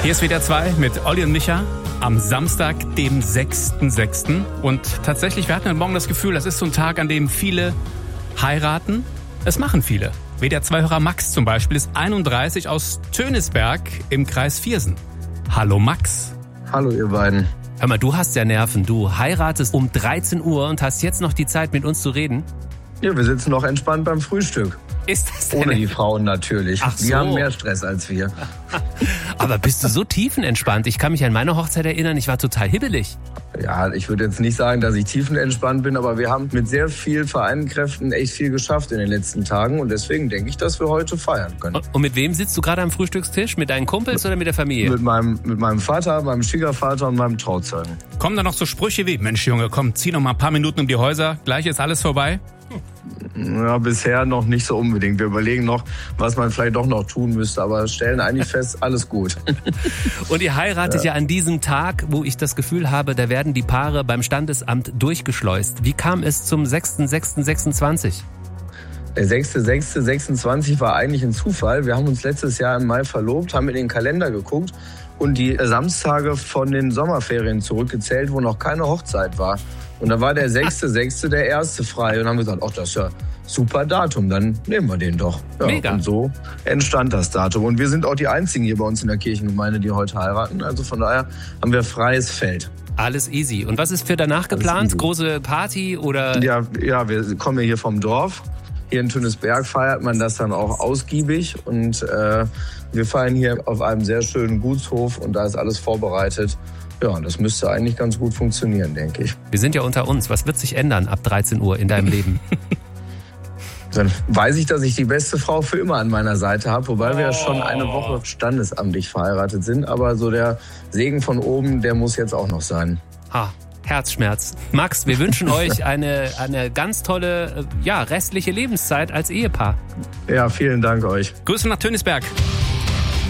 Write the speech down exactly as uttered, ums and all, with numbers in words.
Hier ist W D R zwei mit Olli und Micha am Samstag, dem sechsten sechsten Und tatsächlich, wir hatten heute Morgen das Gefühl, das ist so ein Tag, an dem viele heiraten. Es machen viele. W D R zwei-Hörer Max zum Beispiel ist einunddreißig aus Tönisberg im Kreis Viersen. Hallo Max. Hallo ihr beiden. Hör mal, du hast ja Nerven. Du heiratest um dreizehn Uhr und hast jetzt noch die Zeit, mit uns zu reden? Ja, wir sitzen noch entspannt beim Frühstück. Ist das Ohne die Frauen natürlich. Ach so. Die haben mehr Stress als wir. Aber bist du so tiefenentspannt? Ich kann mich an meine Hochzeit erinnern, ich war total hibbelig. Ja, ich würde jetzt nicht sagen, dass ich tiefenentspannt bin, aber wir haben mit sehr viel vereinten Kräften echt viel geschafft in den letzten Tagen und deswegen denke ich, dass wir heute feiern können. Und mit wem sitzt du gerade am Frühstückstisch? Mit deinen Kumpels oder mit der Familie? Mit meinem, mit meinem Vater, meinem Schwiegervater und meinem Trauzeugen. Kommen da noch so Sprüche wie, Mensch Junge, komm, zieh noch mal ein paar Minuten um die Häuser, gleich ist alles vorbei? Ja, bisher noch nicht so unbedingt. Wir überlegen noch, was man vielleicht doch noch tun müsste, aber stellen eigentlich fest, alles gut. Und ihr heiratet ja. ja an diesem Tag, wo ich das Gefühl habe, da werden die Paare beim Standesamt durchgeschleust. Wie kam es zum sechsten sechsten sechsundzwanzig? Der sechste sechste sechsundzwanzig war eigentlich ein Zufall. Wir haben uns letztes Jahr im Mai verlobt, haben in den Kalender geguckt und die Samstage von den Sommerferien zurückgezählt, wo noch keine Hochzeit war. Und da war der sechste sechste der erste frei. Und haben wir gesagt, ach, das ist ja super Datum, dann nehmen wir den doch. Ja, Mega. Und so entstand das Datum. Und wir sind auch die Einzigen hier bei uns in der Kirchengemeinde, die heute heiraten. Also von daher haben wir freies Feld. Alles easy. Und was ist für danach geplant? Große Party oder? Ja, ja, wir kommen ja hier vom Dorf. Hier in Tönisberg feiert man das dann auch ausgiebig. Und äh, wir feiern hier auf einem sehr schönen Gutshof und da ist alles vorbereitet. Ja, das müsste eigentlich ganz gut funktionieren, denke ich. Wir sind ja unter uns. Was wird sich ändern ab dreizehn Uhr in deinem Leben? Dann weiß ich, dass ich die beste Frau für immer an meiner Seite habe, wobei oh. wir ja schon eine Woche standesamtlich verheiratet sind. Aber so der Segen von oben, der muss jetzt auch noch sein. Ha, Herzschmerz. Max, wir wünschen euch eine, eine ganz tolle, ja, restliche Lebenszeit als Ehepaar. Ja, vielen Dank euch. Grüße nach Tönisberg.